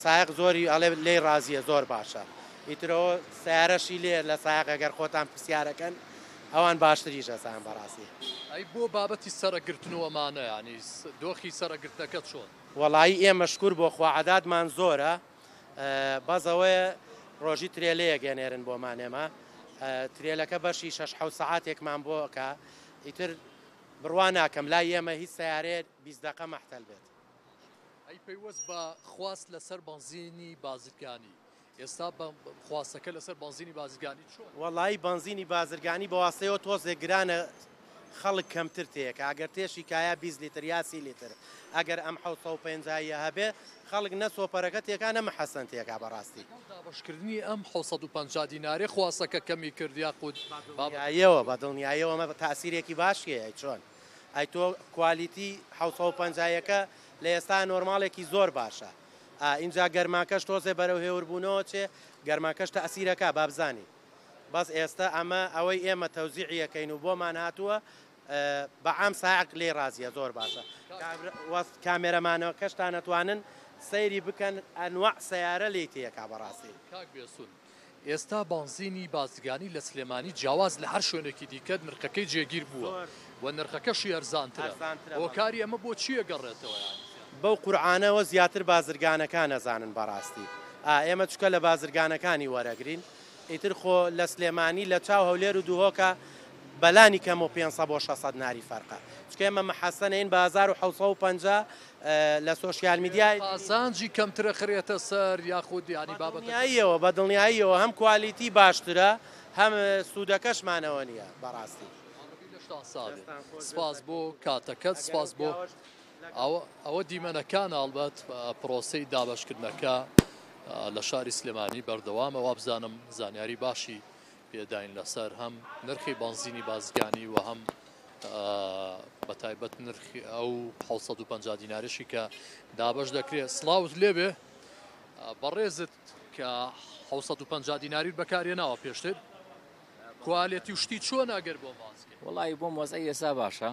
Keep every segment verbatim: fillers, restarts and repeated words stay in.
سایق زۆری ئەڵێ لێی ڕازیە زۆر باشە ئیترەوە سیارەشی لێ لە سایق ئەگەر خۆتان پرسیارەکەن ئەوان باشتریشە سایان بەڕاستی. ئەی بۆ بابەتی سەرەگرتنەوەمانە ینی دۆخی سەرەگرتنەکەت چۆن؟ وەڵایی ئێمە شکور بۆ خوا عەدادمان زۆرە بەزەوەیە ڕۆژی ترێلەیە گەنێرن بۆمان ئێمە ترێلەکە بەشی شەش حەوت سەعاتێکمان بۆکە ئیتر بڕوا ناکەم لای ئێمە هیچ سیارەیە بیست دەقە مەحتەل بێت. ئەی پەیوەست بە خواست لەسەر بەنزینی بازرگانی ئێستا خواستەکە لەسەر بەنزینی بازرگانی چۆن؟ وەڵایی بەنزینی بازرگانی بە واستەیەوە تۆزێک گرانە خەڵک کەمتر تێکە ئەگەر تێشی کایە بیست لیتر یا سی لیتر ئەگەر ئەم حەوت سەد و پەنجا هەبێ خەڵک نە سۆپەرەکە تێکا نەمە حەسەن تێکا بەڕاستی باشکردنی ئەم حەوت و پەنجا دینارێ خواستەکە کەمی کردیا قوت یەوە بە دڵنیایەوە مە تاسیرێکی باشیە ئەی چۆن ئەی تۆ کوالیتی حەوت سەد و پەنجایەکە لە ئێستا نۆرماڵێکی زۆر باشە اینجا گەرماکەش تۆزێ بەرەو هێوربوونەوە چێ گەرماکەش تەسیرەکە بابزانی بەس ئێستا ئەمە ئەوەی ئێمە تەوزیعیەکەین و بۆمان هاتووە بە عام سایق لێ ڕازیە زۆر باشە کامێرەمانەوە کەشتان نەتوانن سەیری بکەن ئەنواع سیارە لێ تێکا بەڕاستی. کاک بێسوون ئێستا بەنزینی بازرگانی لە سلێمانی جیاواز لە هەر شوێنێکی دیکە نرخەکەی جێگیر بووە و نرخەکەشی ئەرزانترە هۆکاری ئەمە بۆ چیە گەڕێتەوە بەو قورعانەوە زیاتر بازرگانەکان نەزانن بەڕاستی ئێمە چکە لە بازرگانەکانی وەرەگرین ئیتر خۆ لە سلێمانی لە چاو هەولێر و دووهۆکە بەلانی کەم و پێنجسەد بۆ شەسەد ناری فەرقە چکە ئێمە مەحەسەنین بە هەزار و حەوت سەد و پەنجا لە سۆشیال میدیای ئاسانجی کەمترە خرێتە سەر یاخود ینی بابەتاییەوە بە دڵنیاییەوە هەم کوالیتی باشترە هەم سوودەکەشمانەوە نییە بەڕاستی. سپاس بۆ کاتەکەت سپاس بۆ ئەوە دیمەنەکان ئەڵبەت پرۆسەی دابەشکردنەکە لە شاری سلێمانی بەردەوامە وا بزانم زانیاری باشی پێداین لەسەر هەم نرخی بەنزینی بازرگانی و هەم بەتایبەت نرخی ئەو حەوت سەد و پەنجا دینارێشی کە دابەش دەکرێت سڵاوت لێبێ بەڕێزت کە حەوت سەد و پەنجا دیناریت بەکارهێناوە پێشتر کوالێتی شتی چۆن ئەگەر بۆ باسکە؟ وەڵی بۆ مۆزەی ئێستا باشە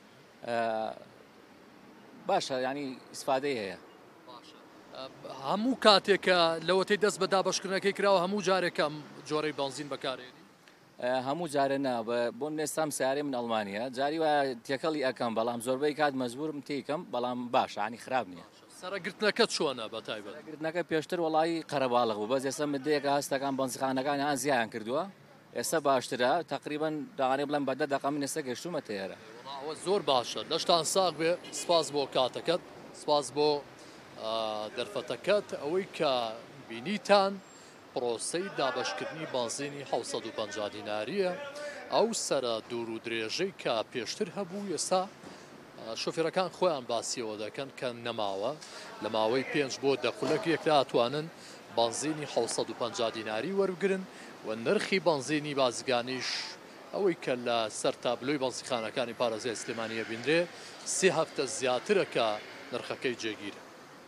باشە ینی ئیسفادەی هەیە هەموو کاتێکە لەوەتەی دەست بە دابەشکردنەکەی کراوە هەموو جارێکم جۆرەی بەنزین بەکارێنی هەموو جارە نا بۆ نێستام سیارێ من ئەڵمانیا جاری وە تێکەڵی ئەەکەم بەڵام زۆربەی کات مەزبورم تێکم بەڵام باشە عنی خراپ نییە. سەرەگرتنەکە چۆنە بەتایبەت؟ سەرەگرتنەکە پێشتر وڵی قەرەباڵغ بوو بەس ئێستا مدەیەکە هەستەکان بەنزخانەکانی ئان زیان کردووە ئێستا باشترە تقریبان داوانێ بڵم بەدە دەقە من ئێستا گەشتومە تێرە ئەوە زۆر باشە لەشتان ساغ بێ سپاس بۆ کاتەکەت سپاس بۆ دەرفەتەکەت ئەوەی کە بینیتان پرۆسەی دابەشکردنی بەنزینی حەوت سەد و پەنجا دیناریە ئەو سرە دوور و درێژەی کە پێشتر هەبوو ئێستا شۆفێرەکان خۆیان باسیەوە دەکەن کە نەماوە لە ماوەی پێنج بۆ دە خولەک یەکدا ئەتوانن بەنزینی حەوت سەد و پەنجا دیناری وەربگرن و نرخی بەنزینی بازرگانیش ئەوەی کە لە سەر تابلۆی بەنزیخانەکانی پارێزگای سلێمانیە بینرێ سێ هەفتە زیاترە کە نرخەکەی جێگیرە.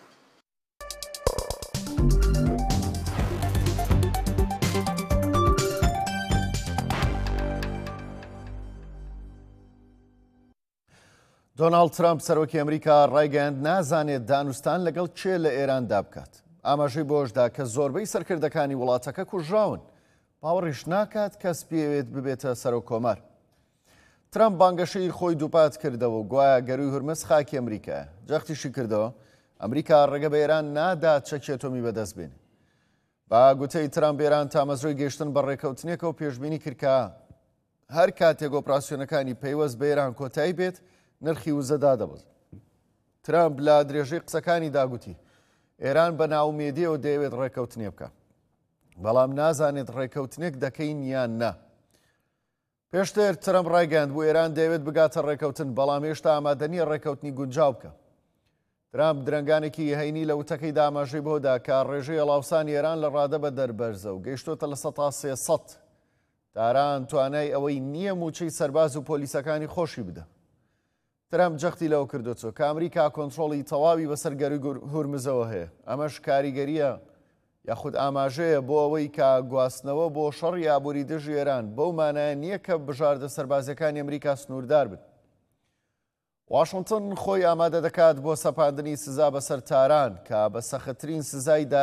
دۆناڵد ترامپ سەرۆکی ئەمریکا ڕایگەیاند نازانێت دانوستان لەگەڵ کێ لە ئێراندا بکات ئاماژەی بۆشدا کە زۆربەی سەرکردەکانی وڵاتەکە کوژراون باوەڕیش ناکات کەس پێوێت ببێتە سەرۆک کۆمار. ترامپ بانگەشەی خۆی دووپات کردەوە و گوایە گەروی هورمز خاکی ئەمریکایە جەختیشی کردەوە ئەمریکا ڕێگە بە ئێران نادات چەکی ئەتۆمی بەدەست بێنێ. با گوتەی ترامپ ئێران تامەزرۆی گەیشتن بە ڕێکەوتنێکە و پێشبینی کردکە هەر کاتێک ئۆپراسیۆنەکانی پەیوەست بە ئێران کۆتایی بێت نرخی وزەدا دەبێت. ترامپ لە درێژەی قسەکانی داگوتی ئێران بە ناومێدیەوە دەیەوێت ڕێکەوتنێ بکە بەڵام نازانێت ڕێکەوتنێک دەکەین یان نا. پێشتر ترامپ ڕایگەیاند بۆ ئێران دەیەوێت بگاتە ڕێکەوتن بەڵام هێشتا ئامادە نییە ڕێکەوتنی گونجاو بکە. ترامپ درەنگانێکی هەینی لە وتەکەی داماژەی بۆدا کە ڕێژەی هەڵاوسانی ئێران لە ڕادە بە دەربەرزە و گەیشتۆتە لە سەد تا سێسەد داران توانای ئەوەی نییە موچەی سەرباز و پۆلیسەکانی خۆشی بدە. ترامپ جەختی لەوە کردوچۆ کە ئەمریکا کۆنتڕۆڵی تەواوی بەسەر گەروی هورمزەوە هەیە ئەمەش کاریگەریە یاخود ئاماژەیە بۆ ئەوەی کە گواستنەوە بۆ شەڕی ئابووری دژی ئێران بەو مانایە نییە کە بژاردە سەربازەکانی ئەمریکا سنووردار بن. واشنطن خۆی ئامادە دەکات بۆ سەپاندنی سزا بەسەر تاران کە بە سەختترین سزای